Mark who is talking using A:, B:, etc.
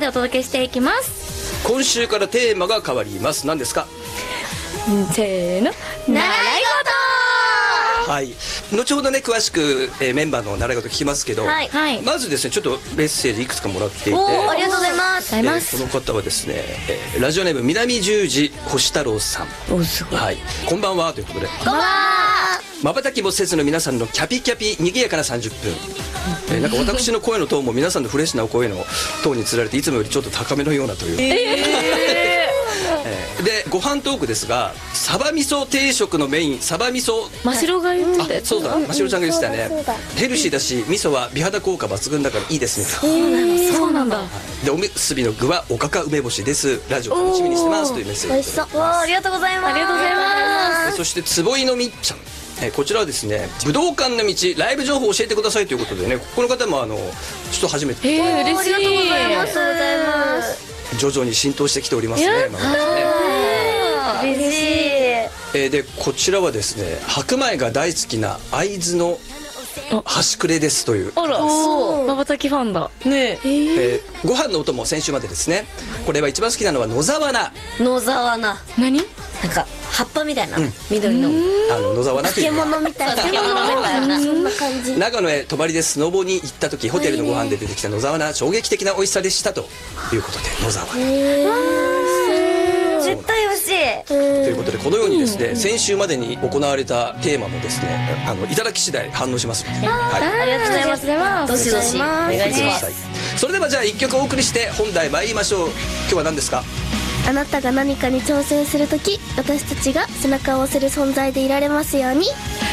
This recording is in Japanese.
A: お届けしていきます。
B: 今週からテーマが変わります。何ですか？
A: せーの、習い
B: はい、後ほどね詳しく、メンバーの習い事聞きますけど、
A: はいはい、
B: まずですねちょっとメッセージいくつかもらっていて、
A: ありがとうございます。
B: この方はですね、ラジオネーム南十字星太郎さん。
A: お、すごい。
B: はい、こんばんはということで、
A: こんばんは。
B: 瞬きもせずの皆さんのキャピキャピにぎやかな30分、なんか私の声のトーンも皆さんのフレッシュなお声のトーンにつられていつもよりちょっと高めのようなという、でご飯トークですが、サバ味噌定食のメインサバ味噌、
A: 真白が言ってたやつ。
B: そうだ、真白ちゃんが言ってたね。ヘルシーだし味噌は美肌効果抜群だからいいですね。
A: そうなんだ。
B: でおむすびの具はおかか梅干しです。ラジオ楽しみにしてますというメッセージ。
C: 美味しそう。
A: ありがとうございます。ありがとうございます。
B: そして坪井のみっちゃん、こちらはですね、武道館の道ライブ情報を教えてくださいということでね、この方もちょっと初めて、
A: 嬉しい。
C: ありがとうございます。
B: 徐々に浸透してきておりますね。
C: 嬉しい。
B: でこちらはですね、白米が大好きな会津の端くれですという。
A: あら、瞬きファンだね。
B: ご飯のお供先週までですね。これは一番好きなのは野沢菜。
C: 野沢菜。
A: 何？
C: なんか葉っぱみたいな、緑の
B: 野沢菜という
C: 漬物みたいな、漬物みたいな、そんな感じ。
B: 長野へ泊まりでスノボに行った時、ホテルのご飯で出てきた野沢菜、衝撃的な美味しさでしたということで、野沢菜
C: 絶対美味しい
B: ということで、このようにですね、先週までに行われたテーマもですね、いただき次第反応しますので、
C: ありがとうございます。どしどしお願いします。
B: それではじゃあ1曲お送りして本題参りましょう。今日は何ですか？
D: あなたが何かに挑戦するとき、私たちが背中を押せる存在でいられますように。